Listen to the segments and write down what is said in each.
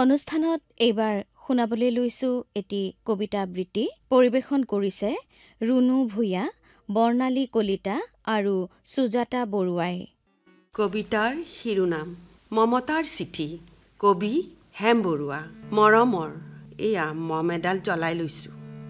অনুষ্ঠানত এইবাৰ শুনাবলৈ লৈছো এটি কবিতা আবৃত্তি। পৰিৱেশন কৰিছে ৰুণু ভূঞা, বৰ্ণালী কলিতা আৰু সুজাতা বৰুৱাই। কবিতাৰ শিৰোনাম মমতাৰ চিঠি। কবি হেম বৰুৱা। মৰমৰ এয়া মম এডাল জ্বলাই লৈছো।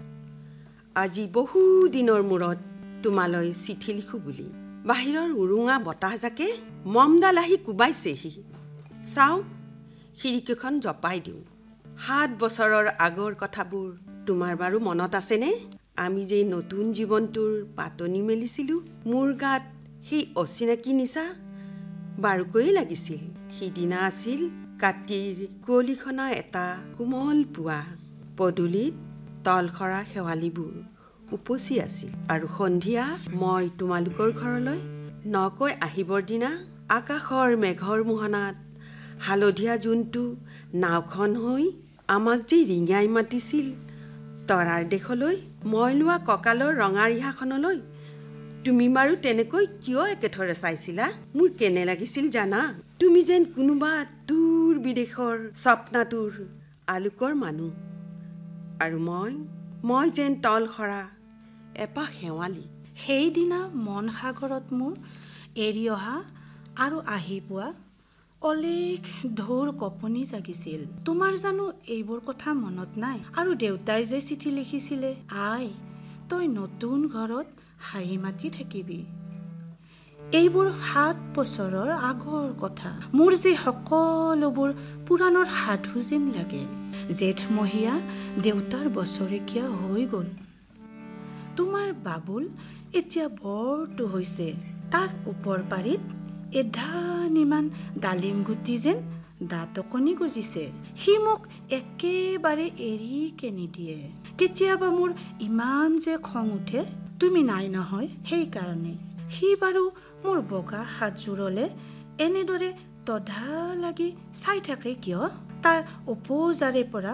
আজি বহু দিনৰ মূৰত তোমালৈ চিঠি লিখো বুলি। বাহিৰৰ উৰুঙা বতাহজাকে মমডাল আহি কোবাইছেহি। চাওঁ খিৰিকীখন জপাই দিওঁ। 7 বছৰৰ আগৰ কথাবোৰ তোমাৰ বাৰু মনত আছেনে? আমি যে নতুন জীৱনটোৰ পাতনি মেলিছিলো। মোৰ গাত সেই অচিনাকি নিচা বাৰুকৈয়ে লাগিছিল। সিদিনা আছিল কাতিৰ কুঁৱলীখনা এটা কোমল পুৱা। পদূলিত তলসৰা শেৱালিবোৰ উপচি আছিল আৰু সন্ধিয়া মই তোমালোকৰ ঘৰলৈ নকৈ আহিবৰ দিনা আকাশৰ মেঘৰ মোহনাত হালধীয়া জোনটো নাওখন হৈ আমাক যে ৰিঙাই মাতিছিল তৰাৰ দেশলৈ। মই লোৱা কঁকালৰ ৰঙা ৰিহাখনলৈ তুমি বাৰু তেনেকৈ কিয় একেথৰে চাইছিলা? মোৰ কেনে লাগিছিল জানা? তুমি যেন কোনোবা দূৰ বিদেশৰ স্বপ্নাতুৰ আলোকৰ মানুহ আৰু মই যেন তলসৰা এপাহ শেৱালি। সেইদিনা মন সাগৰত মোৰ এৰি অহা আৰু আহি পোৱা অলেখ ঢৌৰ কঁপনি জাগিছিল। তোমাৰ জানো এইবোৰ কথা মনত নাই? আৰু দেউতাই যে চিঠি লিখিছিলে, আই তই নতুন ঘৰত হাঁহি মাতি থাকিবি। এইবোৰ 7 বছৰৰ আগৰ কথা। মোৰ যে সকলোবোৰ পুৰাণৰ সাধু যেন লাগে। জেঠমহীয়া দেউতাৰ বছৰেকীয়া হৈ গ'ল। তোমাৰ বাবুল এতিয়া বৰটো হৈছে। তাৰ ওপৰ পাৰিত এধানিমান ডালিম গুটি যেন দাঁত অকণি গজিছে। সি মোক একেবাৰে এৰিকে নিদিয়ে। কেতিয়াবা মোৰ ইমান যে খং উঠে, তুমি নাই নহয় সেইকাৰণে। সি বাৰু মোৰ বগা হাতযোৰলে এনেদৰে তধা লাগি চাই থাকে কিয়? তাৰ ওপোজাৰে পৰা